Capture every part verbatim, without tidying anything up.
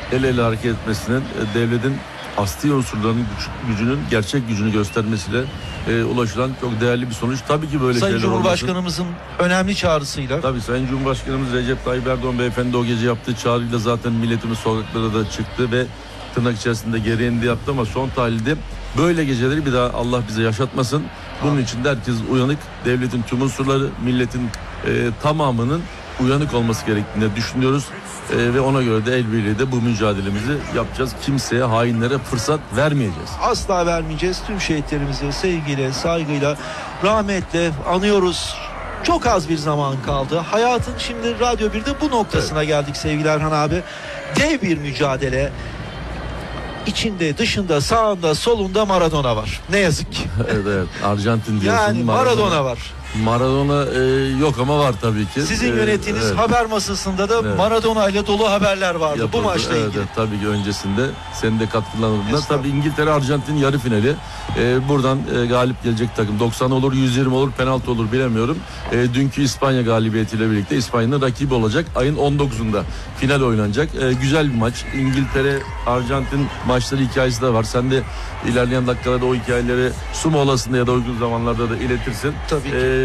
el ele hareket etmesinin, devletin asli unsurlarının güç, gücünün gerçek gücünü göstermesiyle e, ulaşılan çok değerli bir sonuç. Tabii ki böyle Sayın şeyler Cumhurbaşkanımızın olmasın. önemli çağrısıyla. Tabii Sayın Cumhurbaşkanımız Recep Tayyip Erdoğan Beyefendi o gece yaptığı çağrıyla zaten milletimiz sokaklara da çıktı ve tırnak içerisinde gereğini de yaptı ama son tahlilde böyle geceleri bir daha Allah bize yaşatmasın. Bunun için de herkes uyanık, devletin tüm unsurları, milletin e, tamamının uyanık olması gerektiğini düşünüyoruz. Ee, ve ona göre de el birliğiyle de bu mücadelemizi yapacağız. Kimseye, hainlere fırsat vermeyeceğiz. Asla vermeyeceğiz. Tüm şehitlerimizi sevgiyle, saygıyla, rahmetle anıyoruz. Çok az bir zaman kaldı. Hayatın şimdi Radyo birde bu noktasına evet. geldik sevgili Erhan abi. Dev bir mücadele. İçinde, dışında, sağında, solunda Maradona var. Ne yazık ki. Evet evet. Arjantin diyorsun. Yani Maradona, Maradona var. Maradona e, yok ama var tabii ki. Sizin yönettiğiniz ee, evet. haber masasında da evet. Maradona ile dolu haberler vardı yapıldı. Bu maçla evet, ilgili. Evet, tabii ki öncesinde senin de katkılarında. Tabii İngiltere Arjantin yarı finali. Ee, buradan e, galip gelecek takım. doksan olur, yüz yirmi olur, penaltı olur bilemiyorum. E, dünkü İspanya galibiyetiyle birlikte İspanya'nın rakibi olacak. Ayın on dokuzunda final oynanacak. E, güzel bir maç. İngiltere Arjantin maçları hikayesi de var. Sen de ilerleyen dakikalarda o hikayeleri su molasında ya da uygun zamanlarda da iletirsin. Tabii ki. E,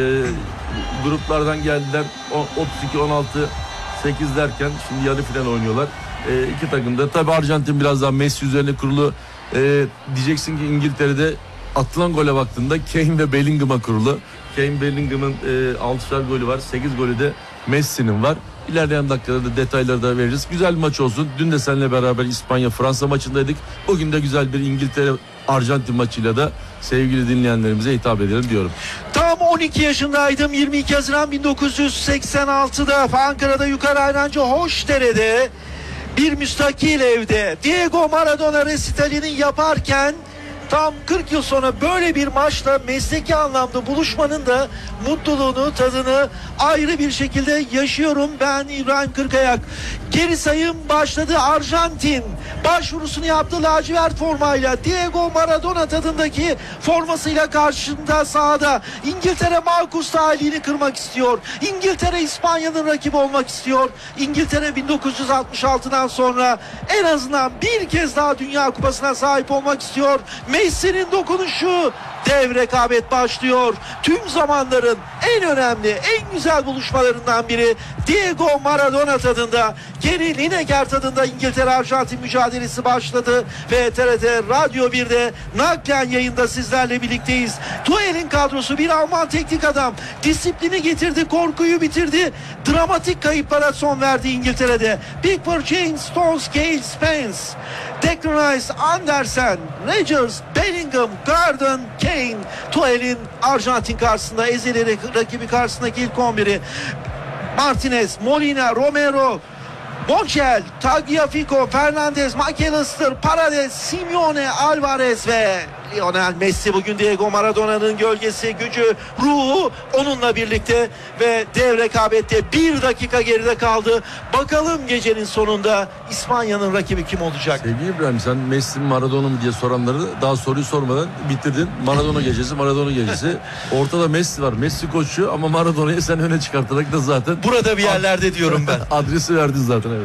gruplardan geldiler otuz iki on altı sekiz derken şimdi yarı final oynuyorlar. E, iki takım da tabii Arjantin biraz daha Messi üzerine kurulu. E, diyeceksin ki İngiltere'de atılan gole baktığında Kane ve Bellingham'a kurulu. Kane Bellingham'ın e, altışar golü var. sekiz golü de Messi'nin var. İlerleyen dakikalarda detayları da veririz. Güzel bir maç olsun. Dün de seninle beraber İspanya-Fransa maçındaydık. Bugün de güzel bir İngiltere-Arjantin maçıyla da sevgili dinleyenlerimize hitap edelim diyorum. Tam on iki yaşındaydım. yirmi iki Haziran bin dokuz yüz seksen altıda Ankara'da Yukarı Ayrancı Hoşdere'de bir müstakil evde Diego Maradona resitalini yaparken tam kırk yıl sonra böyle bir maçla mesleki anlamda buluşmanın da mutluluğunu, tadını ayrı bir şekilde yaşıyorum. Ben İbrahim Kırkayak. Geri sayım başladı. Arjantin başvurusunu yaptı lacivert formayla. Diego Maradona tadındaki formasıyla karşında sahada. İngiltere Marcus talihini kırmak istiyor. İngiltere İspanya'nın rakibi olmak istiyor. İngiltere bin dokuz yüz altmış altıdan sonra en azından bir kez daha Dünya Kupası'na sahip olmak istiyor. Messi'nin dokunuşu, dev rekabet başlıyor. Tüm zamanların en önemli, en güzel buluşmalarından biri Diego Maradona tadında, Geri Lineker tadında İngiltere-Arjantin mücadelesi başladı ve T R T Radyo birde naklen yayında sizlerle birlikteyiz. Tuchel'in kadrosu bir Alman teknik adam. Disiplini getirdi, korkuyu bitirdi. Dramatik kayıplara son verdi İngiltere'de. Pickford, James, Stones, Gale, Spence, Declan Rice, Andersen, Rodgers, Bellingham, Gordon, Kane. Tuchel'in Arjantin karşısında, ezeli rakibi karşısındaki ilk on biri. Martinez, Molina, Romero, Montiel, Tagliafico, Fernandez, McAllister, Paredes, Simeone, Alvarez ve Lionel Messi. Bugün Diego Maradona'nın gölgesi, gücü, ruhu onunla birlikte ve dev rekabette bir dakika geride kaldı. Bakalım gecenin sonunda İspanya'nın rakibi kim olacak? Sevgili İbrahim, sen Messi mi Maradona mı diye soranları daha soruyu sormadan bitirdin. Maradona gecesi, Maradona gecesi. Ortada Messi var. Messi koşuyor ama Maradona'yı sen öne çıkartarak da zaten burada bir yerlerde diyorum ben. Adresi verdin zaten, evet.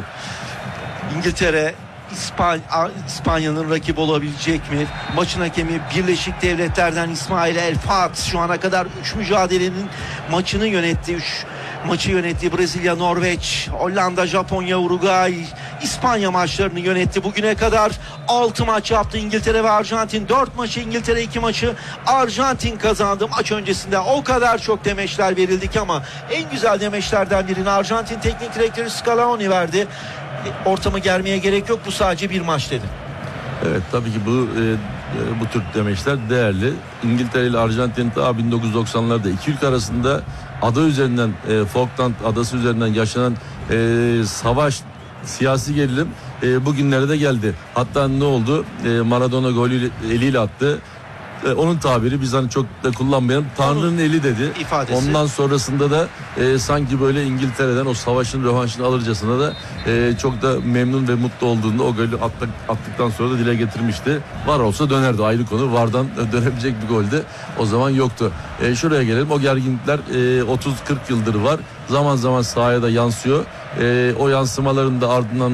İngiltere İspanya, İspanya'nın rakibi olabilecek mi? Maçın hakemi Birleşik Devletler'den İsmail El Fat. Şu ana kadar üç mücadelenin maçını yönetti. üç maçı yönetti. Brezilya, Norveç, Hollanda, Japonya, Uruguay, İspanya maçlarını yönetti. Bugüne kadar altı maç yaptı İngiltere ve Arjantin. dört maçı İngiltere, iki maçı Arjantin kazandı. Maç öncesinde o kadar çok demeçler verildik ama en güzel demeçlerden birini Arjantin Teknik Direktörü Scaloni verdi. Ortamı germeye gerek yok, bu sadece bir maç dedi. Evet, tabii ki bu e, bu tür demeçler değerli. İngiltere ile Arjantin ta bin dokuz yüz doksanlarda iki ülke arasında ada üzerinden e, Falkland adası üzerinden yaşanan e, savaş, siyasi gerilim e, bugünlere de geldi. Hatta ne oldu? E, Maradona golü eliyle attı. E, onun tabiri, biz hani çok da kullanmayalım, Tanrı'nın onun eli dedi. İfadesi. Ondan sonrasında da e, sanki böyle İngiltere'den o savaşın rövanşını alırcasına da e, çok da memnun ve mutlu olduğunu o golü attık, attıktan sonra da dile getirmişti. Var olsa dönerdi, ayrı konu. Vardan dönebilecek bir goldü. O zaman yoktu. E, şuraya gelelim. O gerginlikler e, otuz kırk yıldır var. Zaman zaman sahaya da yansıyor. E, o yansımaların da ardından da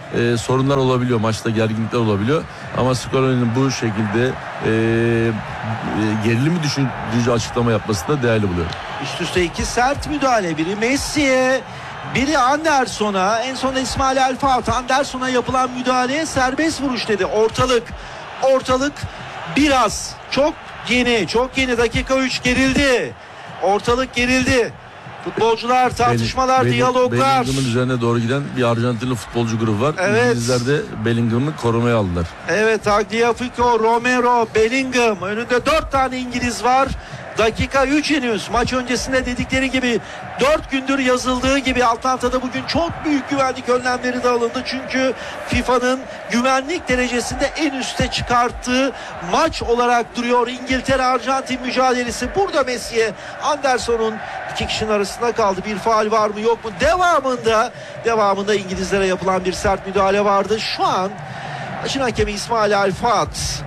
e, sorunlar olabiliyor. Maçta gerginlikler olabiliyor. Ama Scaloni'nin bu şekilde e, e, gerilimi düşündürücü açıklama yapması da değerli buluyorum. Üst üste iki sert müdahale. Biri Messi'ye, biri Anderson'a. En son İsmail El Faat Anderson'a yapılan müdahaleye serbest vuruş dedi. Ortalık ortalık biraz çok yeni çok yeni dakika üç gerildi. Ortalık gerildi. Futbolcular, tartışmalar, Belling- diyaloglar. Bellingham'ın üzerine doğru giden bir Arjantinli futbolcu grubu var. Evet. İngilizler de Bellingham'ı korumaya aldılar. Evet, Tagliafico, Romero, Bellingham. Önünde dört tane İngiliz var. Dakika üç henüz. Maç öncesinde dedikleri gibi dört gündür yazıldığı gibi Atlanta'da bugün çok büyük güvenlik önlemleri de alındı. Çünkü FIFA'nın güvenlik derecesinde en üste çıkarttığı maç olarak duruyor İngiltere-Arjantin mücadelesi. Burada Messi'ye, Anderson'un iki kişinin arasında kaldı. Bir faul var mı yok mu? Devamında devamında İngilizlere yapılan bir sert müdahale vardı. Şu an maçın hakemi İsmail El Faat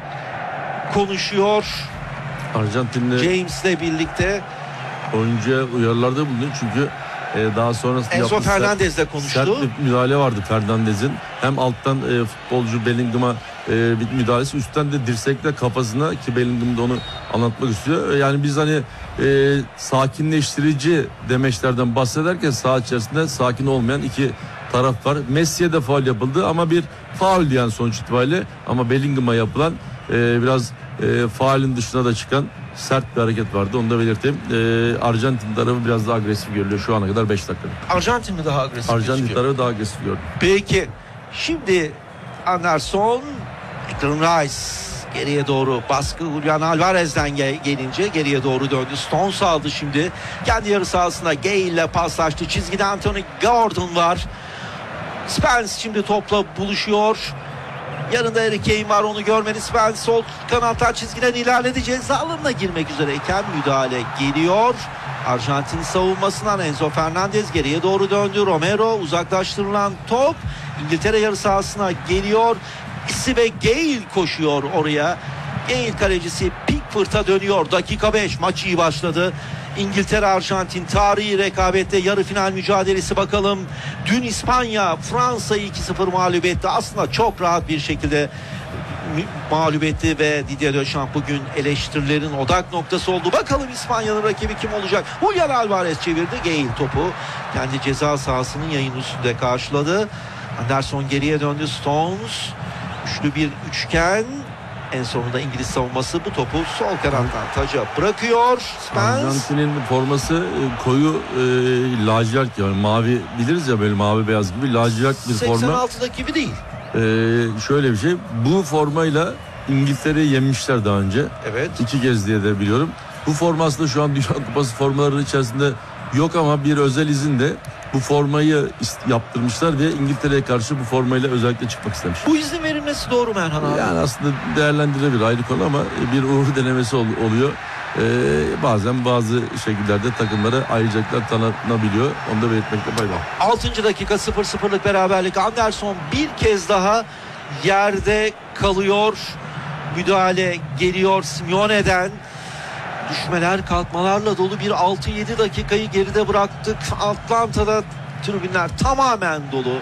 konuşuyor. Arjantinli James'le birlikte oyuncuya uyarılarda bulundu çünkü e, daha sonrasında Enzo yaptığı sert- Fernandez'le konuştu. Sert bir müdahale vardı Fernandez'in. Hem alttan e, futbolcu Bellingham'a e, bir müdahalesi, üstten de dirsekle kafasına, ki Bellingham da onu anlatmak istiyor. Yani biz hani e, sakinleştirici demeçlerden bahsederken saha içerisinde sakin olmayan iki taraf var. Messi'ye de faul yapıldı ama bir faul yani sonuç itibariyle, ama Bellingham'a yapılan e, biraz e, faulün dışına da çıkan sert bir hareket vardı. Onu da belirteyim. E, Arjantin tarafı biraz daha agresif görülüyor şu ana kadar beş dakikada. Arjantin mi daha agresif Arjantin gözüküyor? tarafı daha agresif gördüm. Peki şimdi Anderson, Declan Rice geriye doğru baskı Julian Alvarez'den ge- gelince geriye doğru döndü. Stones aldı şimdi. Kendi yarı sahasında Gale ile paslaştı. Çizgide Anthony Gordon var. Spence şimdi topla buluşuyor. Yanında Harry Kane var, onu görmedi. Spence sol kanattan çizgiden ilerledi. Ceza alanına girmek üzereyken müdahale geliyor. Arjantin savunmasından Enzo Fernandez geriye doğru döndü. Romero, uzaklaştırılan top İngiltere yarı sahasına geliyor. Messi ve Gale koşuyor oraya. Gale kalecisi Pickford'a dönüyor. Dakika beş, maç iyi başladı. İngiltere-Arjantin tarihi rekabette yarı final mücadelesi bakalım. Dün İspanya Fransa'yı iki sıfır mağlup etti. Aslında çok rahat bir şekilde mağlup etti ve Didier Deschamps bugün eleştirilerin odak noktası oldu. Bakalım İspanya'nın rakibi kim olacak? Julian Alvarez çevirdi. Gale topu kendi ceza sahasının yayın üstünde karşıladı. Anderson geriye döndü. Stones üçlü bir üçgen. En sonunda İngiliz savunması bu topu sol kanattan taca bırakıyor. Spence. Arjantin'in forması e, koyu e, lacivert, yani mavi biliriz ya, böyle mavi beyaz gibi lacivert bir forma. seksen altıdaki gibi değil. E, şöyle bir şey, bu formayla İngiltere'yi yenmişler daha önce. Evet. İki kez diye de biliyorum. Bu forma aslında şu an Dünya Kupası formalarının içerisinde yok ama bir özel izin de bu formayı yaptırmışlar ve İngiltere'ye karşı bu formayla özellikle çıkmak istemiş. Bu izin verilmesi doğru mu Erhan abi? Yani aslında değerlendirebilir, ayrı konu, ama bir uğur denemesi ol, oluyor. Ee, bazen bazı şekillerde takımlara ayrıcalıklar tanınabiliyor. Onu da belirtmekte fayda var. altıncı dakika sıfır sıfırlık beraberlik. Anderson bir kez daha yerde kalıyor. Müdahale geliyor Simeone'den. Düşmeler kalkmalarla dolu bir altı yedi dakikayı geride bıraktık. Atlanta'da tribünler tamamen dolu.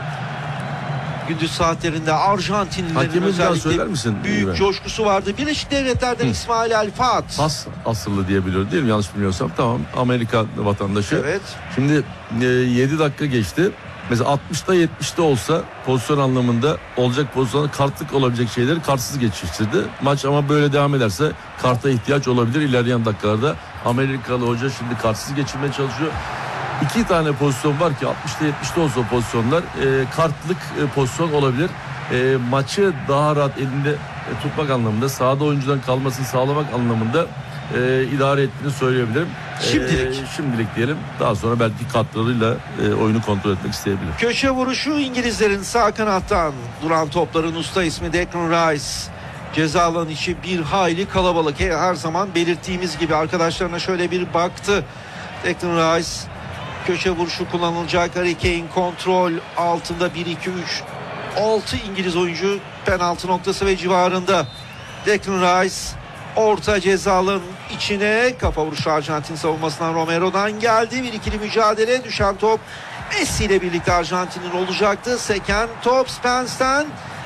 Gündüz saatlerinde Arjantinlilerin Hakemimiz daha özellikle söyler misin? büyük İbrahim? coşkusu vardı. Birleşik Devletler'den Hı. İsmail El Faat. Pas asıllı diye biliyorum değil mi? Yanlış bilmiyorsam. Tamam, Amerika vatandaşı. Evet. Şimdi e, yedi dakika geçti. Mesela altmışta yetmişte olsa pozisyon anlamında olacak pozisyonda kartlık olabilecek şeyleri kartsız geçiştirdi. Maç ama böyle devam ederse karta ihtiyaç olabilir ilerleyen dakikalarda. Amerikalı hoca şimdi kartsız geçirmeye çalışıyor. İki tane pozisyon var ki altmışta yetmişte olsa o pozisyonlar e, kartlık e, pozisyon olabilir. E, maçı daha rahat elinde e, tutmak anlamında, sahada oyuncudan kalmasını sağlamak anlamında e, idare ettiğini söyleyebilirim. Şimdilik. E, şimdilik diyelim. Daha sonra belki kartlarıyla e, oyunu kontrol etmek isteyebilir. Köşe vuruşu İngilizlerin sağ kanattan duran topların usta ismi Declan Rice. Ceza alanı içi bir hayli kalabalık. Her zaman belirttiğimiz gibi arkadaşlarına şöyle bir baktı. Declan Rice, köşe vuruşu kullanılacak. Harry Kane kontrol altında, bir iki üç altı İngiliz oyuncu penaltı noktası ve civarında. Declan Rice orta ceza alanının içine, kafa vuruşu Arjantin savunmasından Romero'dan geldi. Bir ikili mücadele, düşen top Messi ile birlikte Arjantin'in olacaktı. Seken top Spence'den